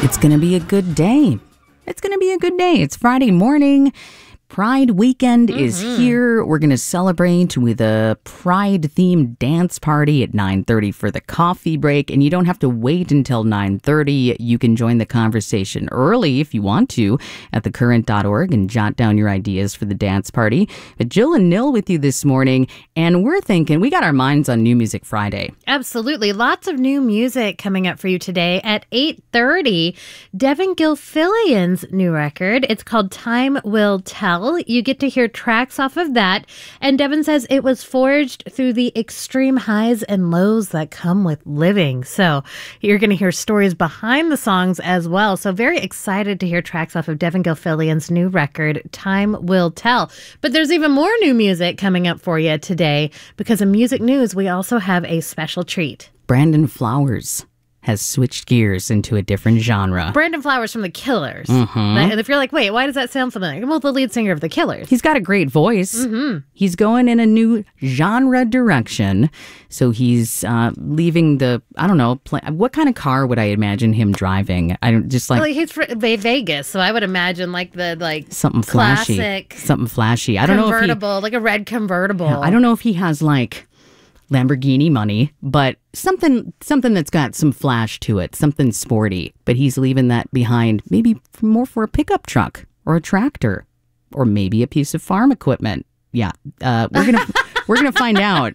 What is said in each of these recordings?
It's going to be a good day. It's going to be a good day. It's Friday morning. Pride weekend is here. We're going to celebrate with a Pride-themed dance party at 9:30 for the coffee break. And you don't have to wait until 9:30. You can join the conversation early if you want to at thecurrent.org and jot down your ideas for the dance party. But Jill and Nil with you this morning. And we're thinking, we got our minds on New Music Friday. Absolutely. Lots of new music coming up for you today at 8:30. Devin Gilfillian's new record. It's called Time Will Tell. You get to hear tracks off of that. And Devin says it was forged through the extreme highs and lows that come with living. So you're going to hear stories behind the songs as well. So very excited to hear tracks off of Devin Gilfillian's new record, Time Will Tell. But there's even more new music coming up for you today because in music news, we also have a special treat. Brandon Flowers has switched gears into a different genre. Brandon Flowers from The Killers. And if you're like, wait, why does that sound familiar? Well, the lead singer of The Killers. He's got a great voice. He's going in a new genre direction. So he's leaving the, I don't know, what kind of car would I imagine him driving? I don't just like. Well, he's from Vegas, so I would imagine like the something classic, flashy. Something flashy. I don't know if convertible, like a red convertible. Yeah, I don't know if he has like Lamborghini money, but something that's got some flash to it, something sporty. But he's leaving that behind, maybe more for a pickup truck or a tractor, or maybe a piece of farm equipment. Yeah, we're gonna find out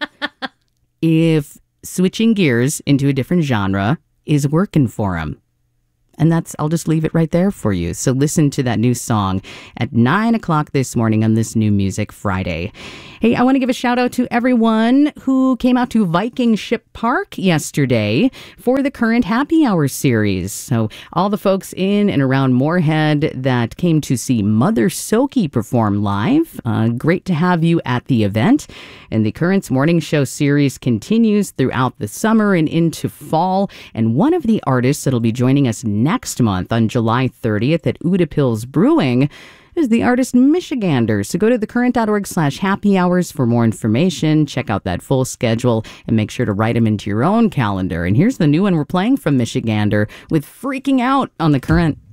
if switching gears into a different genre is working for him. And I'll just leave it right there for you. So listen to that new song at 9 o'clock this morning on this New Music Friday. Hey, I want to give a shout out to everyone who came out to Viking Ship Park yesterday for the Current Happy Hour series. So all the folks in and around Moorhead that came to see Mother Soki perform live, great to have you at the event. And the Current's Morning Show series continues throughout the summer and into fall. And one of the artists that'll be joining us next month on July 30th at Uda Pills Brewing is the artist Michigander. So go to thecurrent.org/happy hours for more information. Check out that full schedule and make sure to write them into your own calendar. And here's the new one we're playing from Michigander with Freaking Out on The Current.